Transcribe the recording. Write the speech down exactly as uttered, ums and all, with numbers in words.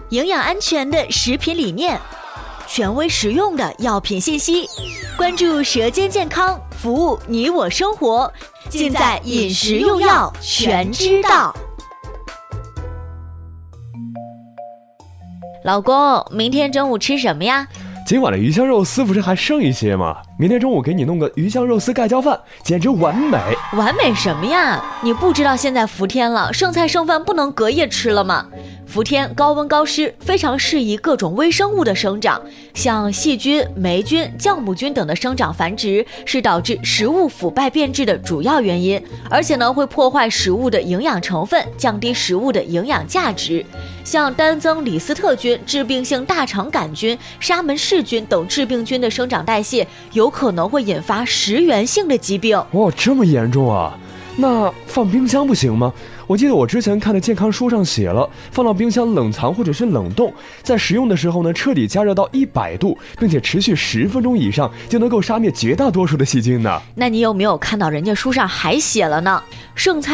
营养安全的食品理念，权威实用的药品信息，关注舌尖健康，服务你我生活，尽在饮食用药全知道。老公，明天中午吃什么呀？ 今晚的鱼香肉丝不是还剩一些吗？明天中午给你弄个鱼香肉丝盖浇饭，简直完美。 完美什么呀？你不知道现在伏天了，剩菜剩饭不能隔夜吃了吗？伏天高温高湿，非常适宜各种微生物的生长，像细菌、霉菌、酵母菌等的生长繁殖，是导致食物腐败变质的主要原因，而且呢会破坏食物的营养成分，降低食物的营养价值。像单增李斯特菌、致病性大肠杆菌、沙门氏菌等致病菌的生长代谢，有可能会引发食源性的疾病。 哇，这么严重啊？那放冰箱不行吗？我记得我之前看的健康书上写了，放到冰箱冷藏或者是冷冻，在食用的时候呢，彻底加热到一百度，并且持续十分钟以上，就能够杀灭绝大多数的细菌呢。 那你有没有看到人家书上还写了呢？剩菜